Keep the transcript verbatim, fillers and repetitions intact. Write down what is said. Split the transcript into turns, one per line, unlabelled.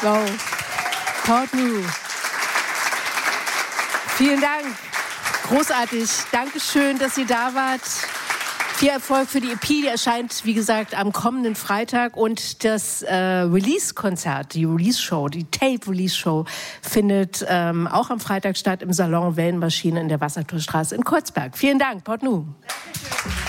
Wow. Portneuf. Vielen Dank. Großartig. Dankeschön, dass ihr da wart. Viel Erfolg für die E P, die erscheint, wie gesagt, am kommenden Freitag. Und das äh, Release-Konzert, die Release-Show, die Tape-Release-Show findet ähm, auch am Freitag statt im Salon Wellenmaschine in der Wasserturstraße in Kreuzberg. Vielen Dank, Portneuf.